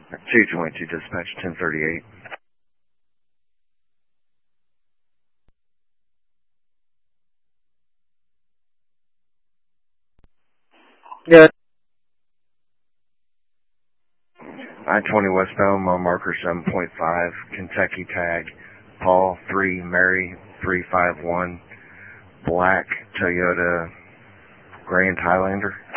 222 dispatch 1038. Yeah. I-20 westbound, mile marker 7.5, Kentucky tag, Paul 3, Mary 351, black Toyota Grand Highlander.